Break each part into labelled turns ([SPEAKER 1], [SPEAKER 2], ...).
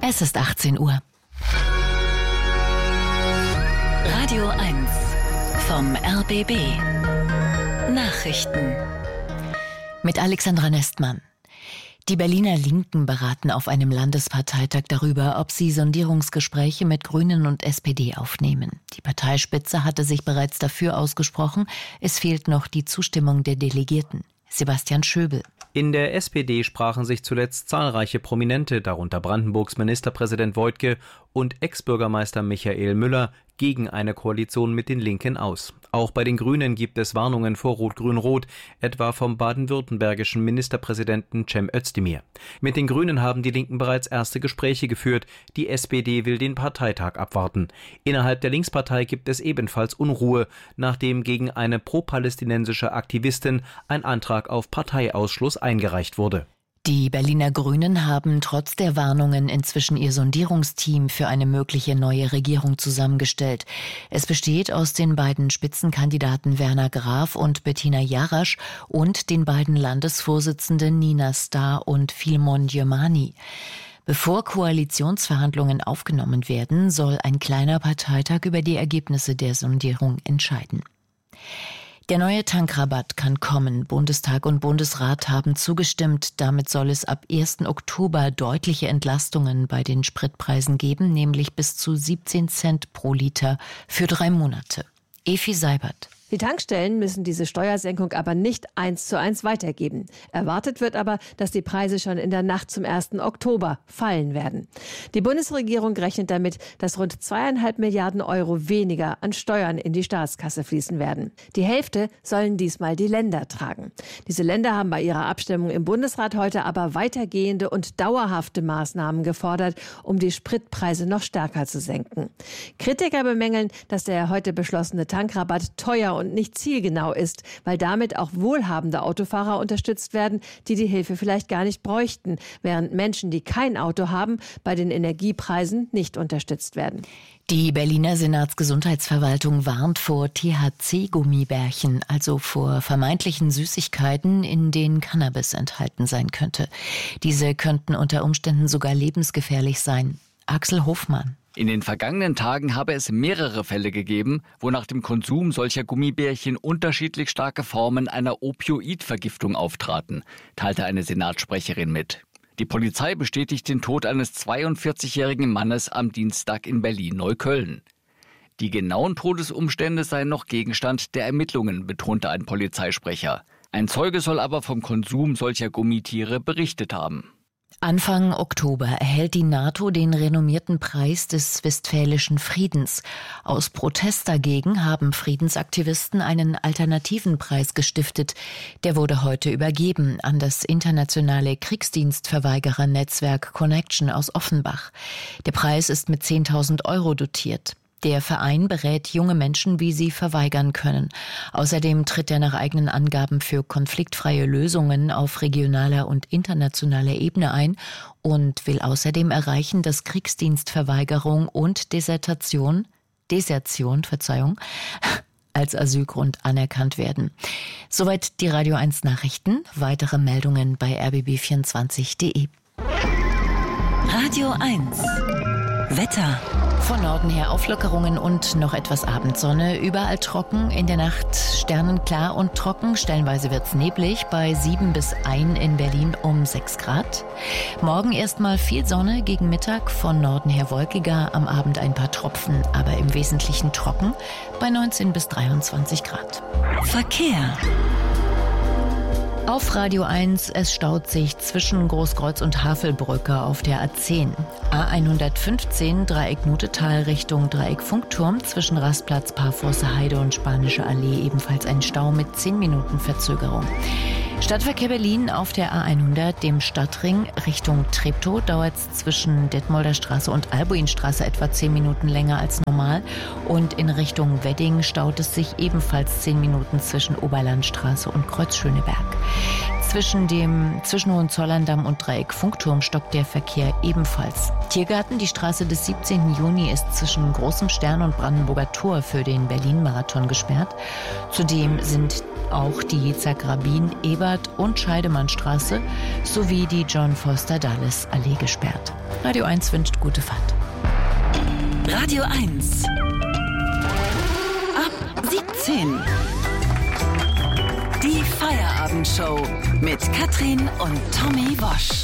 [SPEAKER 1] Es ist 18 Uhr. Radio 1 vom RBB. Nachrichten. Mit Alexandra Nestmann. Die Berliner Linken beraten auf einem Landesparteitag darüber, ob sie Sondierungsgespräche mit Grünen und SPD aufnehmen. Die Parteispitze hatte sich bereits dafür ausgesprochen. Es fehlt noch die Zustimmung der Delegierten. Sebastian Schöbel.
[SPEAKER 2] In der SPD sprachen sich zuletzt zahlreiche Prominente, darunter Brandenburgs Ministerpräsident Woidke und Ex-Bürgermeister Michael Müller, gegen eine Koalition mit den Linken aus. Auch bei den Grünen gibt es Warnungen vor Rot-Grün-Rot, etwa vom baden-württembergischen Ministerpräsidenten Cem Özdemir. Mit den Grünen haben die Linken bereits erste Gespräche geführt. Die SPD will den Parteitag abwarten. Innerhalb der Linkspartei gibt es ebenfalls Unruhe, nachdem gegen eine pro-palästinensische Aktivistin ein Antrag auf Parteiausschluss eingereicht wurde.
[SPEAKER 1] Die Berliner Grünen haben trotz der Warnungen inzwischen ihr Sondierungsteam für eine mögliche neue Regierung zusammengestellt. Es besteht aus den beiden Spitzenkandidaten Werner Graf und Bettina Jarasch und den beiden Landesvorsitzenden Nina Starr und Philemon Djimani. Bevor Koalitionsverhandlungen aufgenommen werden, soll ein kleiner Parteitag über die Ergebnisse der Sondierung entscheiden. Der neue Tankrabatt kann kommen. Bundestag und Bundesrat haben zugestimmt. Damit soll es ab 1. Oktober deutliche Entlastungen bei den Spritpreisen geben, nämlich bis zu 17 Cent pro Liter für 3 Monate. Efi Seibert.
[SPEAKER 3] Die Tankstellen müssen diese Steuersenkung aber nicht 1:1 weitergeben. Erwartet wird aber, dass die Preise schon in der Nacht zum 1. Oktober fallen werden. Die Bundesregierung rechnet damit, dass rund 2,5 Milliarden Euro weniger an Steuern in die Staatskasse fließen werden. Die Hälfte sollen diesmal die Länder tragen. Diese Länder haben bei ihrer Abstimmung im Bundesrat heute aber weitergehende und dauerhafte Maßnahmen gefordert, um die Spritpreise noch stärker zu senken. Kritiker bemängeln, dass der heute beschlossene Tankrabatt teuer und nicht zielgenau ist, weil damit auch wohlhabende Autofahrer unterstützt werden, die die Hilfe vielleicht gar nicht bräuchten, während Menschen, die kein Auto haben, bei den Energiepreisen nicht unterstützt werden.
[SPEAKER 1] Die Berliner Senatsgesundheitsverwaltung warnt vor THC-Gummibärchen, also vor vermeintlichen Süßigkeiten, in denen Cannabis enthalten sein könnte. Diese könnten unter Umständen sogar lebensgefährlich sein. Axel Hofmann.
[SPEAKER 4] In den vergangenen Tagen habe es mehrere Fälle gegeben, wo nach dem Konsum solcher Gummibärchen unterschiedlich starke Formen einer Opioidvergiftung auftraten, teilte eine Senatssprecherin mit. Die Polizei bestätigt den Tod eines 42-jährigen Mannes am Dienstag in Berlin-Neukölln. Die genauen Todesumstände seien noch Gegenstand der Ermittlungen, betonte ein Polizeisprecher. Ein Zeuge soll aber vom Konsum solcher Gummitiere berichtet haben.
[SPEAKER 1] Anfang Oktober erhält die NATO den renommierten Preis des Westfälischen Friedens. Aus Protest dagegen haben Friedensaktivisten einen alternativen Preis gestiftet. Der wurde heute übergeben an das internationale Kriegsdienstverweigerer-Netzwerk Connection aus Offenbach. Der Preis ist mit 10.000 Euro dotiert. Der Verein berät junge Menschen, wie sie verweigern können. Außerdem tritt er nach eigenen Angaben für konfliktfreie Lösungen auf regionaler und internationaler Ebene ein und will außerdem erreichen, dass Kriegsdienstverweigerung und Desertion, als Asylgrund anerkannt werden. Soweit die Radio 1 Nachrichten. Weitere Meldungen bei rbb24.de.
[SPEAKER 5] Radio 1 Wetter.
[SPEAKER 1] Von Norden her Auflockerungen und noch etwas Abendsonne. Überall trocken, in der Nacht sternenklar und trocken. Stellenweise wird's neblig, bei 7 bis 1 in Berlin um 6 Grad. Morgen erstmal viel Sonne, gegen Mittag von Norden her wolkiger, am Abend ein paar Tropfen, aber im Wesentlichen trocken, bei 19 bis 23 Grad.
[SPEAKER 5] Verkehr.
[SPEAKER 1] Auf Radio 1, es staut sich zwischen Großkreuz und Havelbrücke auf der A10. A115 Dreieck Mutetal Richtung Dreieck Funkturm zwischen Rastplatz Parforster Heide und Spanische Allee ebenfalls ein Stau mit 10 Minuten Verzögerung. Stadtverkehr Berlin auf der A100, dem Stadtring Richtung Treptow, dauert es zwischen Detmolder Straße und Albuinstraße etwa 10 Minuten länger als normal. Und in Richtung Wedding staut es sich ebenfalls 10 Minuten zwischen Oberlandstraße und Kreuzschöneberg. Zwischen Hohenzollern-Damm und Dreieck Funkturm stockt der Verkehr ebenfalls. Tiergarten, die Straße des 17. Juni ist zwischen Großem Stern und Brandenburger Tor für den Berlin-Marathon gesperrt. Zudem sind auch die Yitzhak-Rabin, Ebert und Scheidemannstraße sowie die John Foster Dulles Allee gesperrt. Radio 1 wünscht gute Fahrt.
[SPEAKER 5] Radio 1. Ab 17. Die Feierabendshow mit Katrin und Tommy Wosch.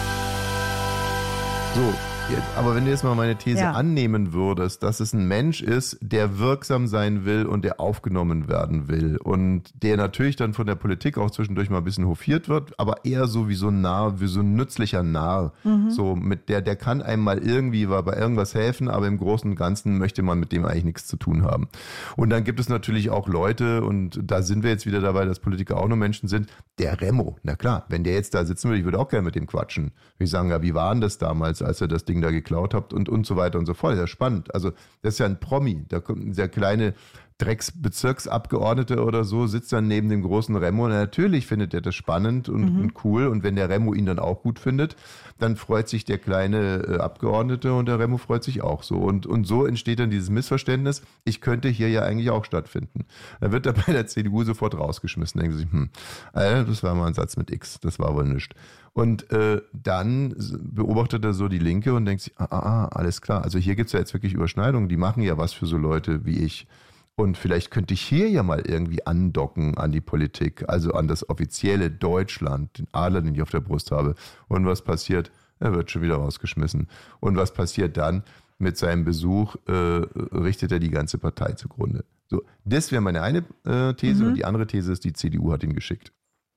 [SPEAKER 6] So, aber wenn du jetzt mal meine These annehmen würdest, dass es ein Mensch ist, der wirksam sein will und der aufgenommen werden will und der natürlich dann von der Politik auch zwischendurch mal ein bisschen hofiert wird, aber eher so wie so ein Narr, wie so ein nützlicher Narr. So mit der kann einem mal irgendwie bei irgendwas helfen, aber im Großen und Ganzen möchte man mit dem eigentlich nichts zu tun haben. Und dann gibt es natürlich auch Leute, und da sind wir jetzt wieder dabei, dass Politiker auch nur Menschen sind, der Remo, na klar, wenn der jetzt da sitzen würde, ich würde auch gerne mit dem quatschen. Ich sagen, ja, wie war denn das damals, als er das Ding da geklaut habt und so weiter und so fort. Das ist ja spannend. Also das ist ja ein Promi. Da kommt der kleine Drecksbezirksabgeordnete oder so, sitzt dann neben dem großen Remo. Und natürlich findet er das spannend und cool. Und wenn der Remo ihn dann auch gut findet, dann freut sich der kleine Abgeordnete und der Remo freut sich auch so. Und so entsteht dann dieses Missverständnis, ich könnte hier ja eigentlich auch stattfinden. Da wird er bei der CDU sofort rausgeschmissen. Denken sich, das war mal ein Satz mit X, das war wohl nichts. Und dann beobachtet er so die Linke und denkt sich, alles klar. Also hier gibt es ja jetzt wirklich Überschneidungen, die machen ja was für so Leute wie ich. Und vielleicht könnte ich hier ja mal irgendwie andocken an die Politik, also an das offizielle Deutschland, den Adler, den ich auf der Brust habe. Und was passiert? Er wird schon wieder rausgeschmissen. Und was passiert dann? Mit seinem Besuch richtet er die ganze Partei zugrunde. So, das wäre meine eine These und die andere These ist, die CDU hat ihn geschickt.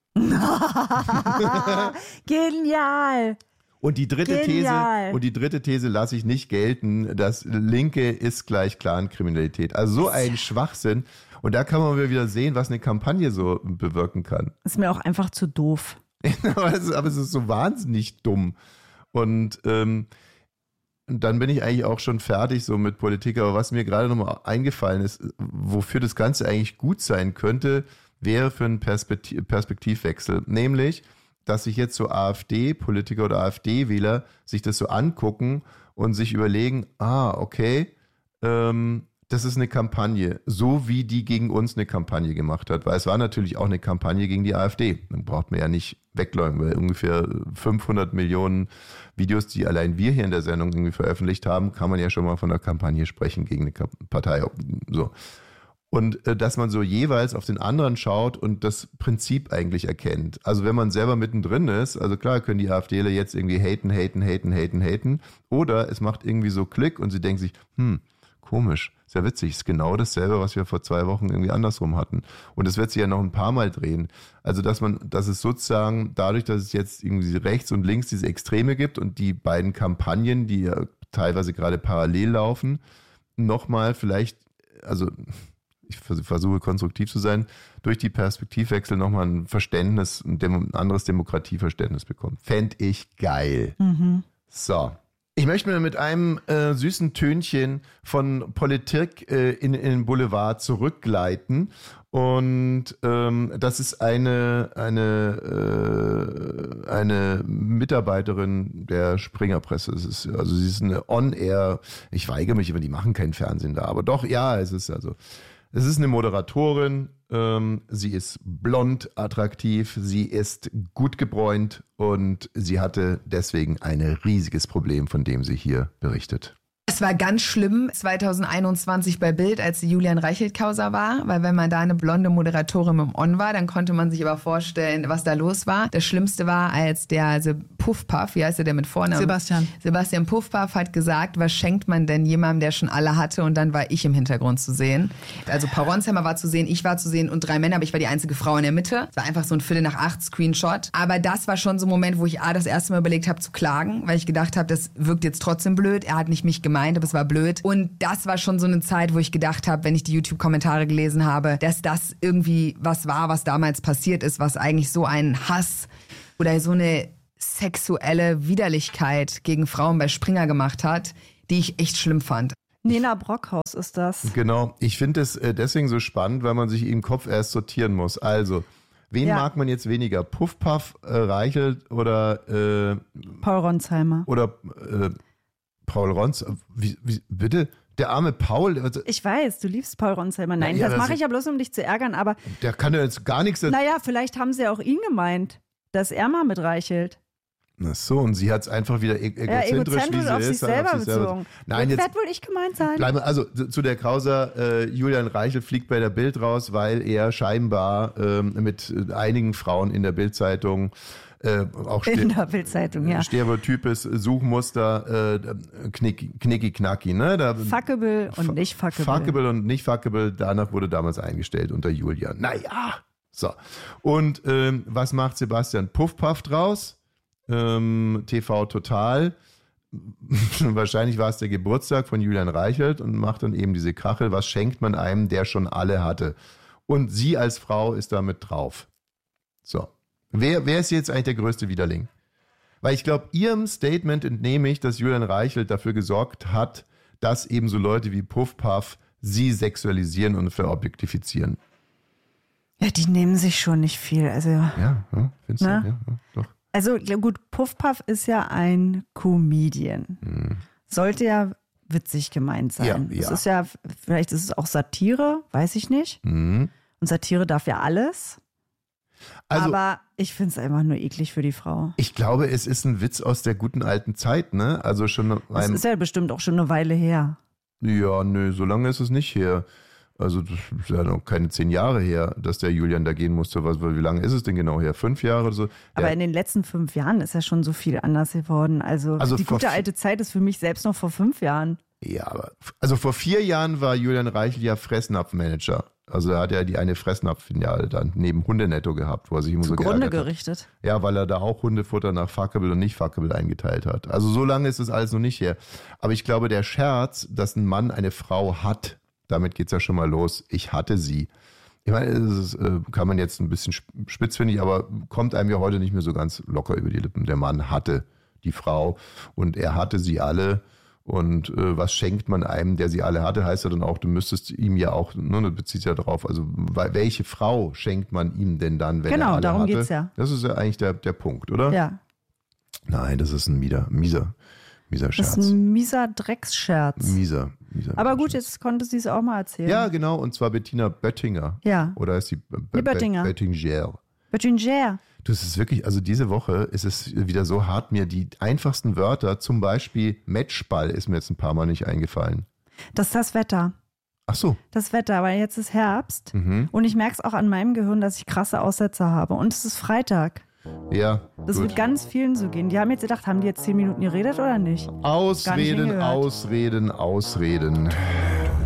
[SPEAKER 7] Genial!
[SPEAKER 6] Und die dritte These lasse ich nicht gelten, dass Linke ist gleich Clankriminalität. Also so ein Schwachsinn. Und da kann man wieder sehen, was eine Kampagne so bewirken kann.
[SPEAKER 7] Ist mir auch einfach zu doof.
[SPEAKER 6] aber es ist so wahnsinnig dumm. Und dann bin ich eigentlich auch schon fertig so mit Politik. Aber was mir gerade nochmal eingefallen ist, wofür das Ganze eigentlich gut sein könnte, wäre für einen Perspektivwechsel. Nämlich, dass sich jetzt so AfD-Politiker oder AfD-Wähler sich das so angucken und sich überlegen, okay, das ist eine Kampagne, so wie die gegen uns eine Kampagne gemacht hat. Weil es war natürlich auch eine Kampagne gegen die AfD. Dann braucht man ja nicht wegleugnen, weil ungefähr 500 Millionen Videos, die allein wir hier in der Sendung irgendwie veröffentlicht haben, kann man ja schon mal von einer Kampagne sprechen gegen eine Partei. So. Und dass man so jeweils auf den anderen schaut und das Prinzip eigentlich erkennt. Also wenn man selber mittendrin ist, also klar können die AfDler jetzt irgendwie haten. Oder es macht irgendwie so Klick und sie denken sich, komisch, ist ja witzig, ist genau dasselbe, was wir vor 2 Wochen irgendwie andersrum hatten. Und es wird sich ja noch ein paar Mal drehen. Also dass es sozusagen dadurch, dass es jetzt irgendwie rechts und links diese Extreme gibt und die beiden Kampagnen, die ja teilweise gerade parallel laufen, nochmal vielleicht, also ich versuche konstruktiv zu sein, durch die Perspektivwechsel nochmal ein Verständnis, ein anderes Demokratieverständnis bekommen. Fände ich geil. So. Ich möchte mir mit einem süßen Tönchen von Politik in den Boulevard zurückgleiten. Und das ist eine Mitarbeiterin der Springerpresse. Sie ist eine On-Air, ich weigere mich immer, die machen kein Fernsehen da, aber doch, ja, es ist eine Moderatorin, sie ist blond, attraktiv, sie ist gut gebräunt und sie hatte deswegen ein riesiges Problem, von dem sie hier berichtet.
[SPEAKER 8] Es war ganz schlimm 2021 bei Bild, als die Julian Reichelt-Causa war, weil wenn man da eine blonde Moderatorin im On war, dann konnte man sich aber vorstellen, was da los war. Das Schlimmste war, als der Puffpuff, wie heißt der mit Vornamen? Sebastian Puffpuff hat gesagt, was schenkt man denn jemandem, der schon alle hatte, und dann war ich im Hintergrund zu sehen. Also Paul Ronsheimer war zu sehen, ich war zu sehen und 3 Männer, aber ich war die einzige Frau in der Mitte. Es war einfach so ein 7:45 Screenshot. Aber das war schon so ein Moment, wo ich das erste Mal überlegt habe zu klagen, weil ich gedacht habe, das wirkt jetzt trotzdem blöd. Er hat nicht mich gemeint, aber es war blöd. Und das war schon so eine Zeit, wo ich gedacht habe, wenn ich die YouTube-Kommentare gelesen habe, dass das irgendwie was war, was damals passiert ist, was eigentlich so einen Hass oder so eine sexuelle Widerlichkeit gegen Frauen bei Springer gemacht hat, die ich echt schlimm fand.
[SPEAKER 7] Nena Brockhaus ist das.
[SPEAKER 6] Genau. Ich finde es deswegen so spannend, weil man sich im Kopf erst sortieren muss. Also, wen mag man jetzt weniger? Puffpuff, Reichelt oder
[SPEAKER 7] Paul Ronsheimer.
[SPEAKER 6] Oder Paul Rons, bitte? Der arme Paul. Also,
[SPEAKER 7] Ich weiß, du liebst Paul Ronsheimer. Nein,
[SPEAKER 6] Ja,
[SPEAKER 7] das mache ich ja bloß, um dich zu ärgern, aber
[SPEAKER 6] der kann ja jetzt gar nichts.
[SPEAKER 7] naja, vielleicht haben sie ja auch ihn gemeint, dass er mal mit Reichelt.
[SPEAKER 6] Ach so, und sie hat es einfach wieder egozentrisch, wie sie
[SPEAKER 7] auf sich
[SPEAKER 6] ist.
[SPEAKER 7] selber bezogen.
[SPEAKER 6] Nein,
[SPEAKER 7] Das
[SPEAKER 6] jetzt
[SPEAKER 7] wird wohl ich gemeint sein.
[SPEAKER 6] bleiben wir, also zu der Causa, Julian Reichelt fliegt bei der Bild raus, weil er scheinbar mit einigen Frauen in der Bildzeitung auch
[SPEAKER 7] In der Bildzeitung, ja.
[SPEAKER 6] stereotypes Suchmuster, knicki-knacki, ne?
[SPEAKER 7] Fuckable und nicht fuckable.
[SPEAKER 6] Fuckable und nicht fuckable, danach wurde damals eingestellt unter Julian. Naja, so. Und was macht Sebastian Puffpaff draus? TV Total. Wahrscheinlich war es der Geburtstag von Julian Reichelt und macht dann eben diese Kachel. Was schenkt man einem, der schon alle hatte? Und sie als Frau ist damit drauf. So. Wer ist jetzt eigentlich der größte Widerling? Weil ich glaube, ihrem Statement entnehme ich, dass Julian Reichelt dafür gesorgt hat, dass eben so Leute wie Puffpaff sie sexualisieren und verobjektifizieren.
[SPEAKER 7] Ja, die nehmen sich schon nicht viel. Also,
[SPEAKER 6] Ja, findest du?
[SPEAKER 7] Na?
[SPEAKER 6] Ja, doch.
[SPEAKER 7] also gut, Puffpaff ist ja ein Comedian. Sollte ja witzig gemeint sein.
[SPEAKER 6] Ja.
[SPEAKER 7] Es ist ja, vielleicht ist es auch Satire, weiß ich nicht. Und Satire darf ja alles.
[SPEAKER 6] Also,
[SPEAKER 7] Aber ich finde es einfach nur eklig für die Frau.
[SPEAKER 6] ich glaube, es ist ein Witz aus der guten alten Zeit, ne? Also schon
[SPEAKER 7] Das ist ja bestimmt auch schon eine Weile her.
[SPEAKER 6] Ja, nö, so lange ist es nicht her. Also das ist ja noch keine 10 Jahre her, dass der Julian da gehen musste. Wie lange ist es denn genau her? 5 Jahre oder so?
[SPEAKER 7] Aber in den letzten 5 Jahren ist ja schon so viel anders geworden. Also die gute alte Zeit ist für mich selbst noch vor 5 Jahren.
[SPEAKER 6] Ja, aber also vor 4 Jahren war Julian Reichelt ja Fressnapfmanager. Also er hat ja die eine Fressnapf-Filiale dann neben Hundenetto gehabt, wo er sich immer so
[SPEAKER 7] Zugrunde
[SPEAKER 6] geärgert hat.
[SPEAKER 7] gerichtet.
[SPEAKER 6] Ja, weil er da auch Hundefutter nach fuckable und nicht fuckable eingeteilt hat. Also so lange ist das alles noch nicht her. Aber ich glaube, der Scherz, dass ein Mann eine Frau hat, damit geht's ja schon mal los. Ich hatte sie. Ich meine, das kann man jetzt ein bisschen spitz, finde ich, aber kommt einem ja heute nicht mehr so ganz locker über die Lippen. Der Mann hatte die Frau und er hatte sie alle. Und was schenkt man einem, der sie alle hatte, heißt ja dann auch, du müsstest ihm ja auch, ne, das bezieht ja darauf, also welche Frau schenkt man ihm denn dann, wenn er alle
[SPEAKER 7] darum
[SPEAKER 6] hatte?
[SPEAKER 7] geht's ja.
[SPEAKER 6] Das ist ja eigentlich der Punkt, oder?
[SPEAKER 7] Ja.
[SPEAKER 6] Nein, das ist ein mieser Scherz.
[SPEAKER 7] Das ist ein mieser Drecksscherz.
[SPEAKER 6] Mieser
[SPEAKER 7] Aber gut,
[SPEAKER 6] Scherz.
[SPEAKER 7] jetzt konnte sie es auch mal erzählen.
[SPEAKER 6] Ja, genau, und zwar Bettina Böttinger.
[SPEAKER 7] Ja.
[SPEAKER 6] Oder ist die
[SPEAKER 7] Böttinger.
[SPEAKER 6] Böttinger.
[SPEAKER 7] Böttinger.
[SPEAKER 6] Du, es ist wirklich, also diese Woche ist es wieder so hart, mir die einfachsten Wörter, zum Beispiel Matchball, ist mir jetzt ein paar Mal nicht eingefallen.
[SPEAKER 7] Das ist das Wetter.
[SPEAKER 6] Ach so.
[SPEAKER 7] Das Wetter, weil jetzt ist Herbst und ich merke es auch an meinem Gehirn, dass ich krasse Aussetzer habe. Und es ist Freitag.
[SPEAKER 6] Ja,
[SPEAKER 7] Das
[SPEAKER 6] gut.
[SPEAKER 7] wird ganz vielen so gehen. Die haben jetzt gedacht, haben die jetzt 10 Minuten geredet oder nicht? Gar nicht
[SPEAKER 6] Ausreden,
[SPEAKER 7] hingehört.
[SPEAKER 6] Ausreden.